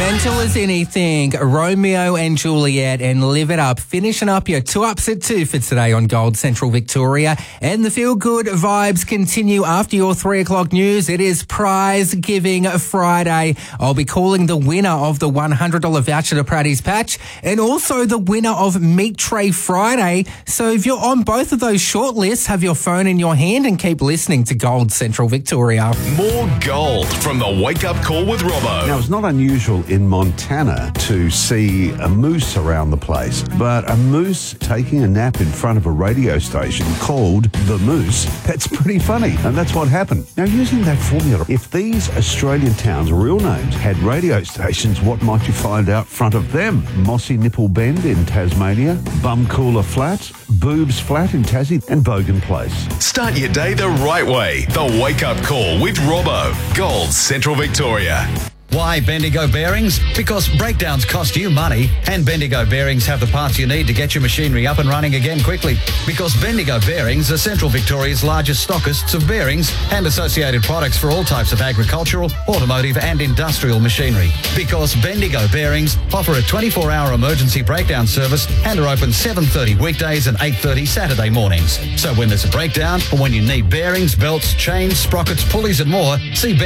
Gentle as anything, Romeo and Juliet and Live It Up. Finishing up your 2 Ups at 2 for today on Gold Central Victoria. And the feel-good vibes continue after your 3 o'clock news. It is Prize Giving Friday. I'll be calling the winner of the $100 voucher to Praddy's Patch and also the winner of Meat Tray Friday. So if you're on both of those short lists, have your phone in your hand and keep listening to Gold Central Victoria. More gold from the Wake Up Call with Robbo. Now, it's not unusual in Montana to see a moose around the place, but a moose taking a nap in front of a radio station called The Moose, that's pretty funny, and that's what happened. Now, using that formula, if these Australian towns' real names had radio stations, what might you find out front of them? Mossy Nipple Bend in Tasmania, Bumcoola Flat, Boobs Flat in Tassie, and Bogan Place. Start your day the right way. The Wake Up Call with Robbo. Gold Central Victoria. Why Bendigo Bearings? Because breakdowns cost you money, and Bendigo Bearings have the parts you need to get your machinery up and running again quickly. Because Bendigo Bearings are Central Victoria's largest stockists of bearings and associated products for all types of agricultural, automotive and industrial machinery. Because Bendigo Bearings offer a 24-hour emergency breakdown service and are open 7:30 weekdays and 8:30 Saturday mornings. So when there's a breakdown or when you need bearings, belts, chains, sprockets, pulleys and more, see